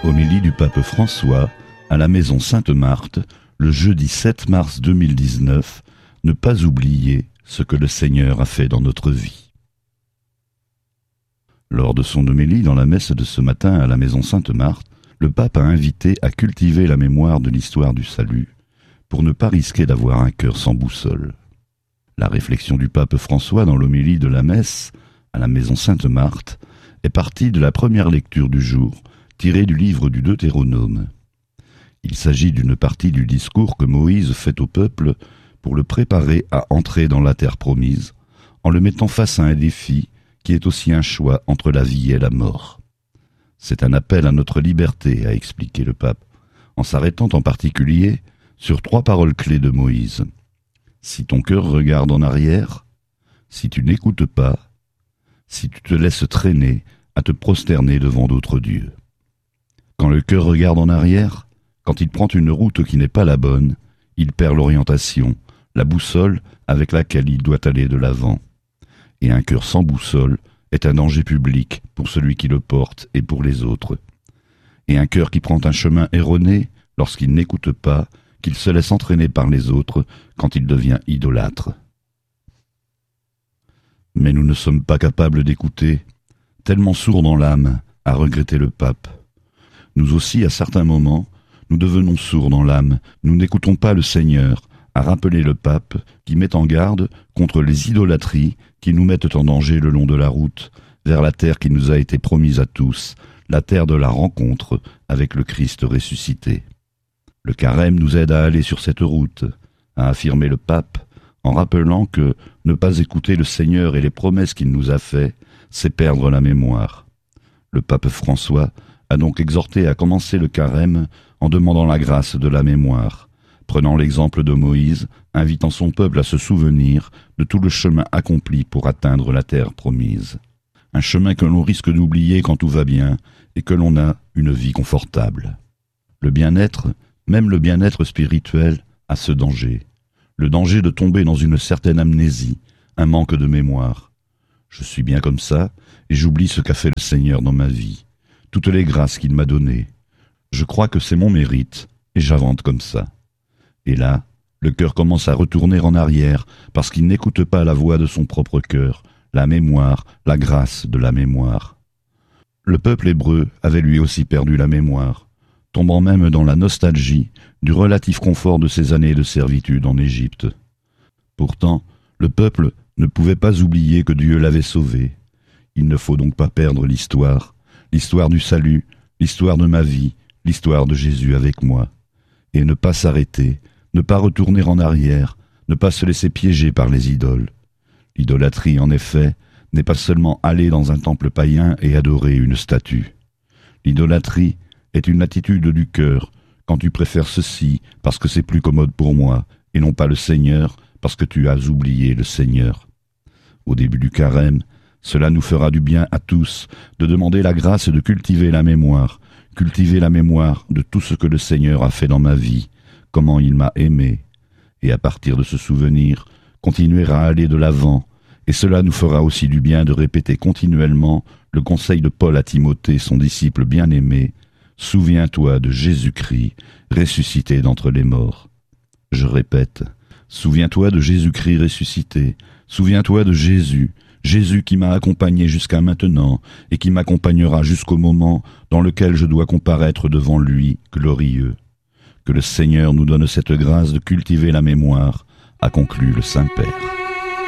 Homélie du pape François à la maison Sainte-Marthe, le jeudi 7 mars 2019, ne pas oublier ce que le Seigneur a fait dans notre vie. Lors de son homélie dans la messe de ce matin à la maison Sainte-Marthe, le pape a invité à cultiver la mémoire de l'histoire du salut, pour ne pas risquer d'avoir un cœur sans boussole. La réflexion du pape François dans l'homélie de la messe à la maison Sainte-Marthe est partie de la première lecture du jour, tirée du livre du Deutéronome. Il s'agit d'une partie du discours que Moïse fait au peuple pour le préparer à entrer dans la terre promise, en le mettant face à un défi qui est aussi un choix entre la vie et la mort. C'est un appel à notre liberté, a expliqué le pape, en s'arrêtant en particulier sur 3 paroles clés de Moïse. Si ton cœur regarde en arrière, si tu n'écoutes pas, si tu te laisses traîner à te prosterner devant d'autres dieux. Quand le cœur regarde en arrière, quand il prend une route qui n'est pas la bonne, il perd l'orientation, la boussole avec laquelle il doit aller de l'avant. Et un cœur sans boussole est un danger public pour celui qui le porte et pour les autres. Et un cœur qui prend un chemin erroné, lorsqu'il n'écoute pas, qu'il se laisse entraîner par les autres quand il devient idolâtre. Mais nous ne sommes pas capables d'écouter, tellement sourds dans l'âme, a regretté le pape. Nous aussi, à certains moments, nous devenons sourds dans l'âme, nous n'écoutons pas le Seigneur, a rappelé le pape, qui met en garde contre les idolâtries qui nous mettent en danger le long de la route, vers la terre qui nous a été promise à tous, la terre de la rencontre avec le Christ ressuscité. Le carême nous aide à aller sur cette route, a affirmé le pape, en rappelant que ne pas écouter le Seigneur et les promesses qu'il nous a faites, c'est perdre la mémoire. Le pape François a donc exhorté à commencer le carême en demandant la grâce de la mémoire, prenant l'exemple de Moïse, invitant son peuple à se souvenir de tout le chemin accompli pour atteindre la terre promise. Un chemin que l'on risque d'oublier quand tout va bien et que l'on a une vie confortable. Le bien-être, même le bien-être spirituel, a ce danger. Le danger de tomber dans une certaine amnésie, un manque de mémoire. Je suis bien comme ça, et j'oublie ce qu'a fait le Seigneur dans ma vie, toutes les grâces qu'il m'a données. Je crois que c'est mon mérite, et j'avance comme ça. Et là, le cœur commence à retourner en arrière, parce qu'il n'écoute pas la voix de son propre cœur, la mémoire, la grâce de la mémoire. Le peuple hébreu avait lui aussi perdu la mémoire, tombant même dans la nostalgie du relatif confort de ses années de servitude en Égypte. Pourtant, le peuple ne pouvait pas oublier que Dieu l'avait sauvé. Il ne faut donc pas perdre l'histoire du salut, l'histoire de ma vie, l'histoire de Jésus avec moi, et ne pas s'arrêter, ne pas retourner en arrière, ne pas se laisser piéger par les idoles. L'idolâtrie, en effet, n'est pas seulement aller dans un temple païen et adorer une statue. L'idolâtrie est une attitude du cœur, quand tu préfères ceci parce que c'est plus commode pour moi, et non pas le Seigneur parce que tu as oublié le Seigneur. Au début du carême, cela nous fera du bien à tous de demander la grâce de cultiver la mémoire de tout ce que le Seigneur a fait dans ma vie, comment il m'a aimé, et à partir de ce souvenir, continuer à aller de l'avant, et cela nous fera aussi du bien de répéter continuellement le conseil de Paul à Timothée, son disciple bien-aimé, « Souviens-toi de Jésus-Christ, ressuscité d'entre les morts. » Je répète, souviens-toi de Jésus-Christ ressuscité, souviens-toi de Jésus, Jésus qui m'a accompagné jusqu'à maintenant et qui m'accompagnera jusqu'au moment dans lequel je dois comparaître devant lui, glorieux. Que le Seigneur nous donne cette grâce de cultiver la mémoire, a conclu le Saint-Père.